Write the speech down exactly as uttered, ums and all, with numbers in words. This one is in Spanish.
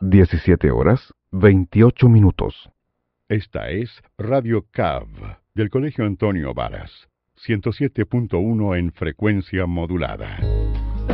diecisiete horas, veintiocho minutos. Esta es Radio C A V del Colegio Antonio Varas, ciento siete punto uno en frecuencia modulada.